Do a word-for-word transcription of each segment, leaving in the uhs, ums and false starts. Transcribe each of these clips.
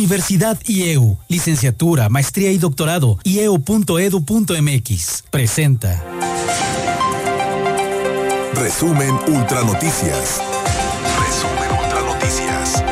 Universidad I E U, licenciatura, maestría y doctorado, i e u punto e d u punto m x. Presenta. Resumen Ultra Noticias. Resumen Ultra Noticias.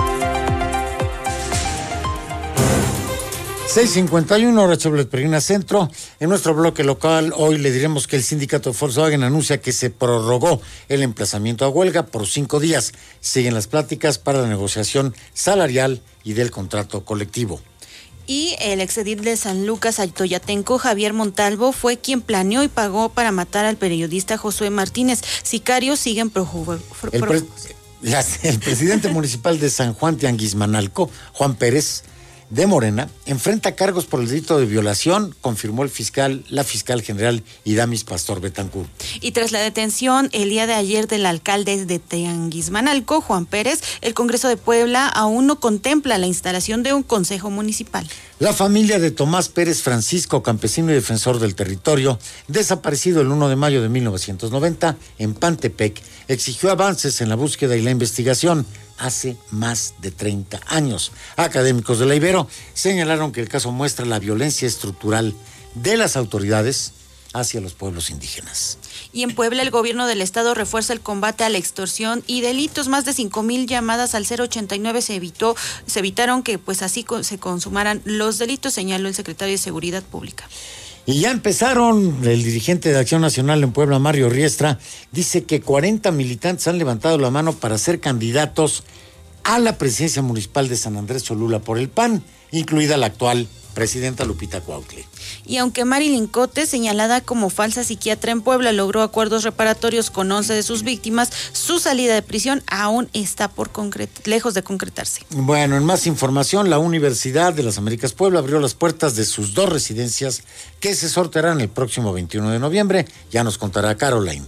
seis cincuenta y uno, hora Chevrolet Peregrina Centro. En nuestro bloque local, hoy le diremos que el sindicato de Volkswagen anuncia que se prorrogó el emplazamiento a huelga por cinco días. Siguen las pláticas para la negociación salarial y del contrato colectivo. Y el exedil de San Lucas, Atoyatenco, Javier Montalvo, fue quien planeó y pagó para matar al periodista Josué Martínez. Sicarios siguen prófugos. El, pre- el presidente municipal de San Juan Tianguismanalco, Juan Pérez, de Morena, enfrenta cargos por el delito de violación, confirmó el fiscal, la fiscal general Idamis Pastor Betancur. Y tras la detención el día de ayer del alcalde de Tianguismanalco, Juan Pérez, el Congreso de Puebla aún no contempla la instalación de un consejo municipal. La familia de Tomás Pérez Francisco, campesino y defensor del territorio, desaparecido el primero de mayo de mil novecientos noventa en Pantepec, exigió avances en la búsqueda y la investigación. Hace más de treinta años. Académicos de la Ibero señalaron que el caso muestra la violencia estructural de las autoridades hacia los pueblos indígenas. Y en Puebla, el gobierno del estado refuerza el combate a la extorsión y delitos. Más de cinco mil llamadas al cero ochenta y nueve se evitó, se evitaron que pues así se consumaran los delitos, señaló el secretario de Seguridad Pública. Y ya empezaron. El dirigente de Acción Nacional en Puebla, Mario Riestra, dice que cuarenta militantes han levantado la mano para ser candidatos a la presidencia municipal de San Andrés Cholula por el P A N, incluida la actual presidenta Lupita Cuautle. Y aunque Marilyn Cote, señalada como falsa psiquiatra en Puebla, logró acuerdos reparatorios con once de sus víctimas, su salida de prisión aún está por concret- lejos de concretarse. Bueno, en más información, la Universidad de las Américas Puebla abrió las puertas de sus dos residencias que se sortearán el próximo veintiuno de noviembre. Ya nos contará Caroline.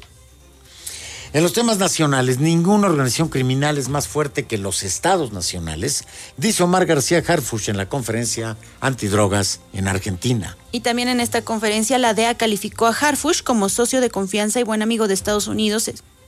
En los temas nacionales, ninguna organización criminal es más fuerte que los estados nacionales, dice Omar García Harfuch en la conferencia antidrogas en Argentina. Y también en esta conferencia la D E A calificó a Harfuch como socio de confianza y buen amigo de Estados Unidos.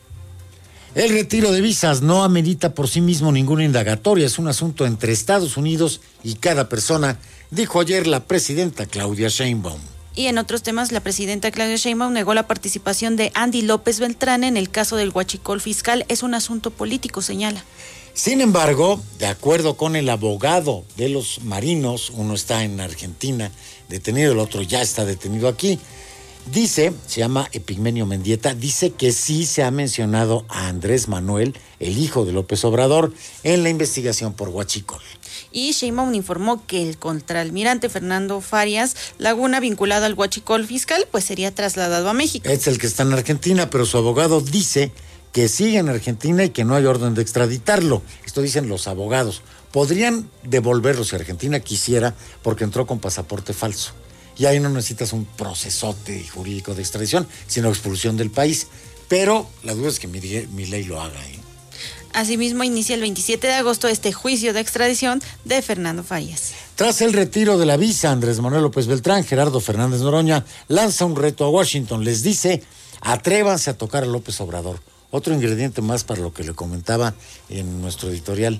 El retiro de visas no amerita por sí mismo ninguna indagatoria, es un asunto entre Estados Unidos y cada persona, dijo ayer la presidenta Claudia Sheinbaum. Y en otros temas, la presidenta Claudia Sheinbaum negó la participación de Andy López Beltrán en el caso del huachicol fiscal. Es un asunto político, señala. Sin embargo, de acuerdo con el abogado de los marinos, uno está en Argentina detenido, el otro ya está detenido aquí, dice, se llama Epigmenio Mendieta, dice que sí se ha mencionado a Andrés Manuel, el hijo de López Obrador, en la investigación por huachicol. Y Sheinbaum informó que el contraalmirante Fernando Farias Laguna, vinculado al huachicol fiscal, pues sería trasladado a México. Es el que está en Argentina, pero su abogado dice que sigue en Argentina y que no hay orden de extraditarlo. Esto dicen los abogados. Podrían devolverlo si Argentina quisiera, porque entró con pasaporte falso. Y ahí no necesitas un procesote jurídico de extradición, sino expulsión del país. Pero la duda es que mi, mi ley lo haga, ¿eh? Asimismo, inicia el veintisiete de agosto este juicio de extradición de Fernando Farias. Tras el retiro de la visa, Andrés Manuel López Beltrán, Gerardo Fernández Noroña lanza un reto a Washington. Les dice, atrévanse a tocar a López Obrador. Otro ingrediente más para lo que le comentaba en nuestro editorial,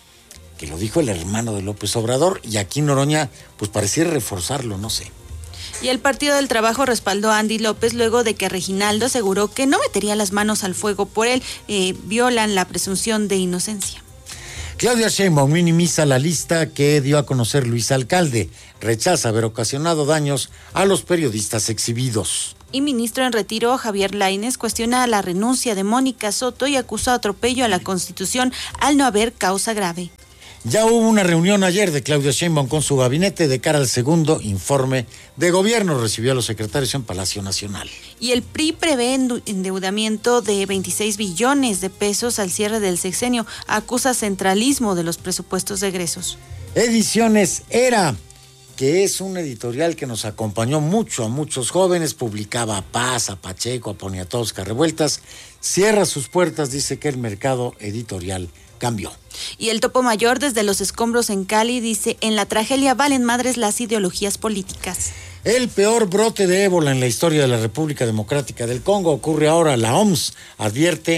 que lo dijo el hermano de López Obrador, y aquí Noroña, pues pareciera reforzarlo, no sé. Y el Partido del Trabajo respaldó a Andy López luego de que Reginaldo aseguró que no metería las manos al fuego por él. Eh, violan la presunción de inocencia. Claudia Sheinbaum minimiza la lista que dio a conocer Luis Alcalde. Rechaza haber ocasionado daños a los periodistas exhibidos. Y ministro en retiro, Javier Lainez, cuestiona la renuncia de Mónica Soto y acusa atropello a la Constitución al no haber causa grave. Ya hubo una reunión ayer de Claudia Sheinbaum con su gabinete de cara al segundo informe de gobierno. Recibió a los secretarios en Palacio Nacional. Y el P R I prevé endeudamiento de veintiséis billones de pesos al cierre del sexenio. Acusa centralismo de los presupuestos de egresos. Ediciones Era, que es un editorial que nos acompañó mucho a muchos jóvenes, publicaba a Paz, a Pacheco, a Poniatowska Revueltas, cierra sus puertas, dice que el mercado editorial cambió. Y el Topo Mayor, desde los escombros en Cali, dice, en la tragedia valen madres las ideologías políticas. El peor brote de ébola en la historia de la República Democrática del Congo ocurre ahora. La O M S advierte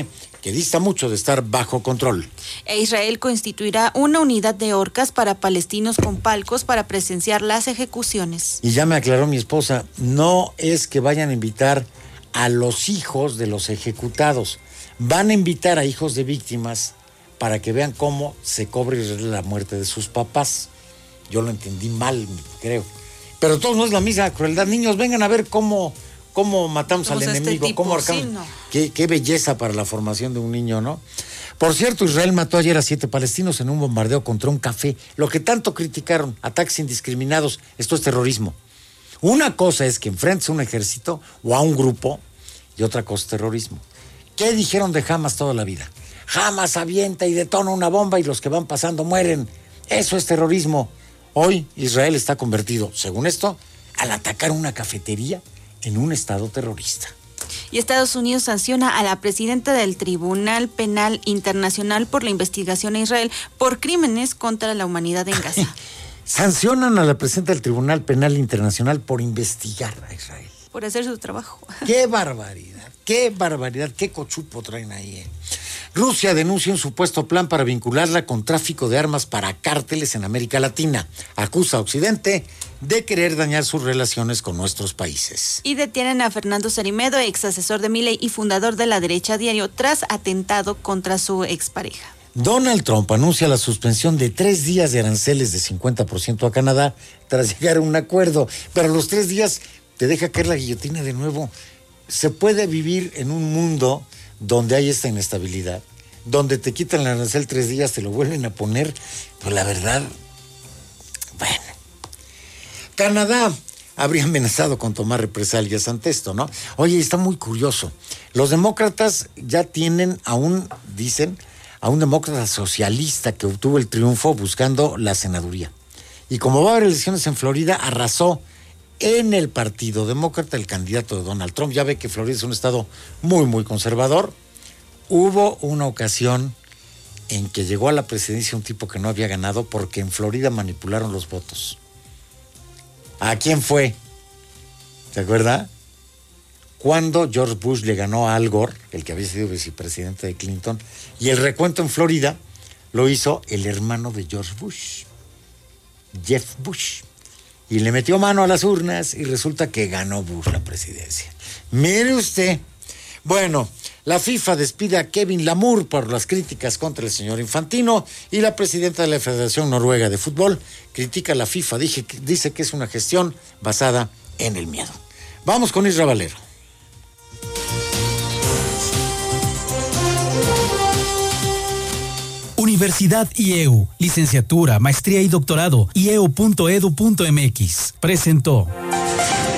que dista mucho de estar bajo control. E Israel constituirá una unidad de orcas para palestinos con palcos para presenciar las ejecuciones. Y ya me aclaró mi esposa, no es que vayan a invitar a los hijos de los ejecutados, van a invitar a hijos de víctimas para que vean cómo se cobra la muerte de sus papás. Yo lo entendí mal, creo. Pero todo no es la misma crueldad. Niños, vengan a ver cómo... cómo matamos al este enemigo, tipo, cómo arcamos. Sí, no. qué, qué belleza para la formación de un niño, ¿no? Por cierto, Israel mató ayer a siete palestinos en un bombardeo contra un café. Lo que tanto criticaron, ataques indiscriminados, esto es terrorismo. Una cosa es que enfrentes a un ejército o a un grupo y otra cosa es terrorismo. ¿Qué dijeron de Hamas toda la vida? Hamas avienta y detona una bomba y los que van pasando mueren. Eso es terrorismo. Hoy Israel está convertido, según esto, al atacar una cafetería en un estado terrorista. Y Estados Unidos sanciona a la presidenta del Tribunal Penal Internacional por la investigación a Israel por crímenes contra la humanidad en Gaza. Sancionan a la presidenta del Tribunal Penal Internacional por investigar a Israel. Por hacer su trabajo. ¡Qué barbaridad! ¡Qué barbaridad! ¡Qué cochupo traen ahí! Eh? Rusia denuncia un supuesto plan para vincularla con tráfico de armas para cárteles en América Latina. Acusa a Occidente de querer dañar sus relaciones con nuestros países. Y detienen a Fernando Cerimedo, ex asesor de Milei y fundador de La Derecha Diario, tras atentado contra su expareja. Donald Trump anuncia la suspensión de tres días de aranceles de cincuenta por ciento a Canadá tras llegar a un acuerdo. Pero a los tres días te deja caer la guillotina de nuevo. Se puede vivir en un mundo donde hay esta inestabilidad, donde te quitan el arancel tres días, te lo vuelven a poner, pues la verdad, bueno. Canadá habría amenazado con tomar represalias ante esto, ¿no? Oye, está muy curioso. Los demócratas ya tienen a un, dicen, a un demócrata socialista que obtuvo el triunfo buscando la senaduría. Y como va a haber elecciones en Florida, arrasó en el Partido Demócrata el candidato de Donald Trump. Ya ve que Florida es un estado muy, muy conservador. Hubo una ocasión en que llegó a la presidencia un tipo que no había ganado porque en Florida manipularon los votos. ¿A quién fue? ¿Se acuerda? Cuando George Bush le ganó a Al Gore, el que había sido vicepresidente de Clinton, y el recuento en Florida lo hizo el hermano de George Bush, Jeff Bush. Y le metió mano a las urnas y resulta que ganó Bush la presidencia. Mire usted. Bueno, la FIFA despide a Kevin Lamour por las críticas contra el señor Infantino y la presidenta de la Federación Noruega de Fútbol critica a la FIFA, dice, dice que es una gestión basada en el miedo. Vamos con Isra Valero. Universidad I E U, licenciatura, maestría y doctorado, i e u punto e d u punto m x. Presentó.